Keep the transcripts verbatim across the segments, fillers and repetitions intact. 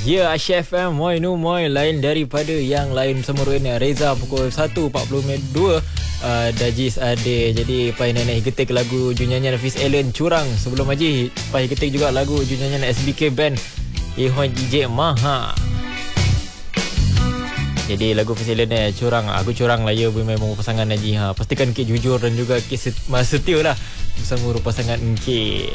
Ya, Asia F M, moi nu moi, lain daripada yang lain semua Reza pukul satu empat puluh dua uh, Dajis Ade. Jadi pai nenek getik lagu junyanyan Hafiz Allen Curang. Sebelum Haji pai getik juga lagu junyanyan S B K Band Ihwan D J Maha. Jadi lagu Hafiz Allen ni curang. Aku curang lah ya memang pasangan Haji. Ha, pastikan Encik jujur dan juga Encik setia lah bersama pasangan Encik.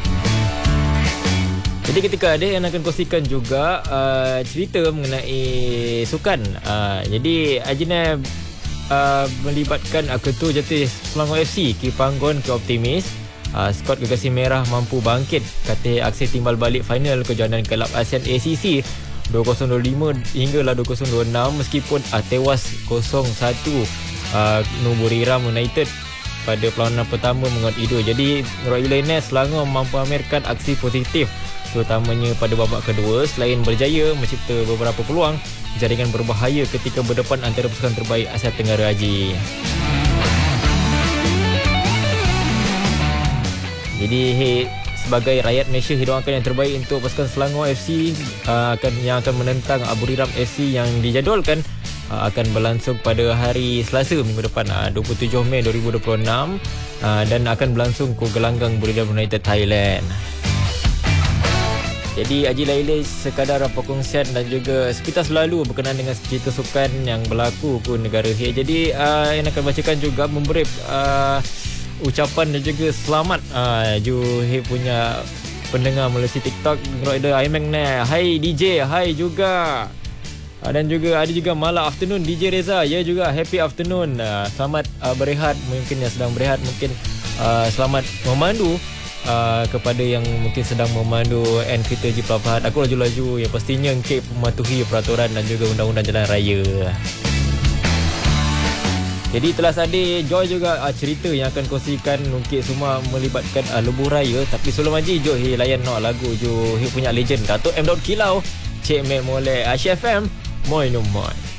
Jadi ketika ada yang akan kongsikan juga uh, cerita mengenai sukan. Uh, jadi Ajina uh, melibatkan uh, Ketua Jati Selangor F C Ki Panggon Ki Optimis. Uh, skuad Gegasi Merah mampu bangkit kata aksi timbal balik final kejohanan kelab ASEAN A C C dua ribu dua puluh lima hinggalah dua ribu dua puluh enam meskipun uh, tewas kosong satu uh, Nuburiram United pada perlawanan pertama mengawal Ido. Jadi Royal Lioness Selangor mampu amirkan aksi positif terutamanya pada babak kedua selain berjaya mencipta beberapa peluang jaringan berbahaya ketika berdepan antara pasukan terbaik Asia Tenggara Haji. Jadi hey, sebagai rakyat Malaysia hidupankan yang terbaik untuk pasukan Selangor F C uh, akan yang akan menentang Buriram F C yang dijadualkan uh, akan berlangsung pada hari Selasa minggu depan uh, dua puluh tujuh Mei dua ribu dua puluh enam uh, dan akan berlangsung ke gelanggang Buriram United Thailand. Jadi Haji Laila sekadar perkongsian dan juga sekitar selalu berkenaan dengan cerita sukan yang berlaku ke negara H. Jadi uh, yang akan bacakan juga memberi uh, ucapan dan juga selamat uh, Ju H punya pendengar melalui TikTok. Ada Aimek ni, hai D J, hai juga. Uh, dan juga ada juga malam afternoon D J Reza, ya juga happy afternoon. Uh, selamat uh, berehat, mungkin yang sedang berehat, mungkin uh, selamat memandu. Uh, kepada yang mungkin sedang memandu and kereta Haji Pelabuhan, aku laju-laju yang pastinya engkau mematuhi peraturan dan juga undang-undang jalan raya. Jadi telah sadir Joy juga uh, cerita yang akan kongsikan mungkin semua melibatkan uh, lebuh raya. Tapi sebelum Haji Joy hey, layan no lagu Joy punya legend Datuk M. Daud Kilau Cik Mek Molek Asia F M, moi no moi.